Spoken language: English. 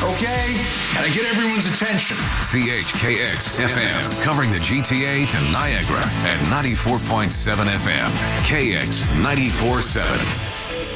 Okay? Gotta get everyone's attention. CHKX FM, covering the GTA to Niagara at 94.7 FM. KX 94.7.